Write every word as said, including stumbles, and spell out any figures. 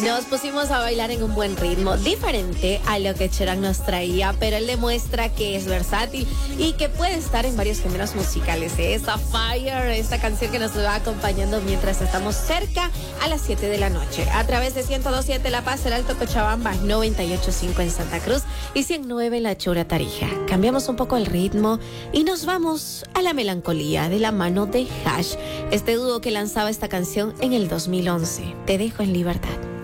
Nos pusimos a bailar en un buen ritmo, diferente a lo que Cherán nos traía, pero él demuestra que es versátil y que puede estar en varios géneros musicales. Esa Fire, esta canción que nos va acompañando mientras estamos cerca a las siete de la noche, a través de ciento dos punto siete La Paz, el Alto Cochabamba, noventa y ocho punto cinco en Santa Cruz y ciento nueve en La Chura, Tarija. Cambiamos un poco el ritmo y nos vamos a la melancolía de la mano de Hash, este dúo que lanzaba esta canción en el dos mil once. Te dejo en libertad.